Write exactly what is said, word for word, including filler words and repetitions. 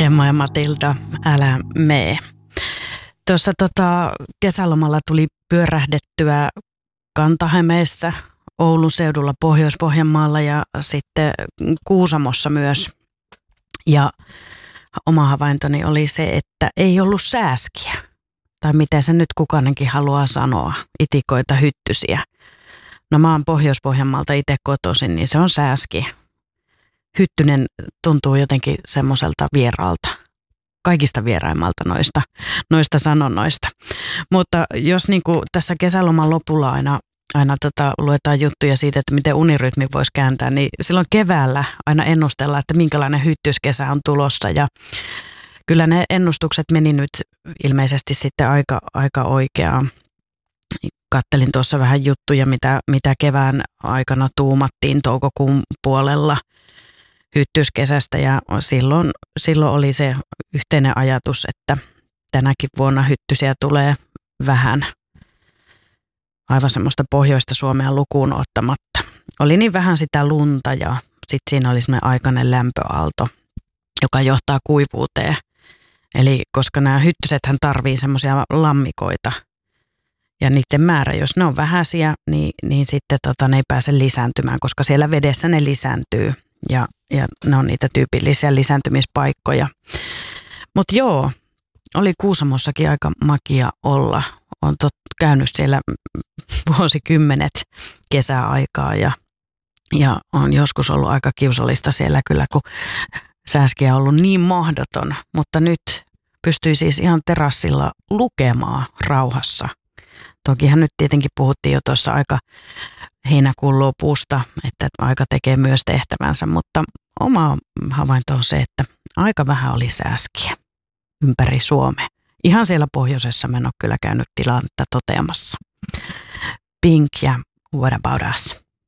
Emma ja Matilda, älä mee. Tuossa tota, kesälomalla tuli pyörähdettyä Kanta-Hämeessä, Oulun seudulla, Pohjois-Pohjanmaalla ja sitten Kuusamossa myös. Ja oma havaintoni oli se, että ei ollut sääskiä. Tai miten se nyt kukainenkin haluaa sanoa, itikoita, hyttysiä. No mä oon Pohjois-Pohjanmaalta itse kotoisin, niin se on sääski. Hyttynen tuntuu jotenkin semmoiselta vieraalta. Kaikista vieraimmalta noista, noista sanonnoista. Mutta jos niin kuin tässä kesäloman lopulla aina, aina tota, luetaan juttuja siitä, että miten unirytmi voisi kääntää, niin silloin keväällä aina ennustellaan, että minkälainen hyttyskesä on tulossa. Ja kyllä ne ennustukset meni nyt ilmeisesti sitten aika, aika oikeaan. Kattelin tuossa vähän juttuja, mitä, mitä kevään aikana tuumattiin toukokuun puolella hyttyskesästä, ja silloin, silloin oli se yhteinen ajatus, että tänäkin vuonna hyttysiä tulee vähän, aivan semmoista pohjoista Suomea lukuun ottamatta. Oli niin vähän sitä lunta ja sitten siinä oli semmoinen aikainen lämpöaalto, joka johtaa kuivuuteen. Eli koska nämä hyttysethän tarvii semmoisia lammikoita ja niiden määrä, jos ne on vähäisiä, niin, niin sitten tota, ne ei pääse lisääntymään, koska siellä vedessä ne lisääntyy. Ja, ja ne on niitä tyypillisiä lisääntymispaikkoja. Mutta joo, oli Kuusamossakin aika makia olla. Olen tot, käynyt siellä vuosikymmenet kesäaikaa ja, ja on joskus ollut aika kiusallista siellä kyllä, kun sääskiä on ollut niin mahdoton. Mutta nyt pystyy siis ihan terassilla lukemaan rauhassa. Tokihan nyt tietenkin puhuttiin jo tuossa aika heinäkuun lopusta, että aika tekee myös tehtävänsä, mutta oma havainto on se, että aika vähän oli sääskiä ympäri Suomea. Ihan siellä pohjoisessa mä en ole kyllä käynyt tilannetta toteamassa. Pink ja What About Us?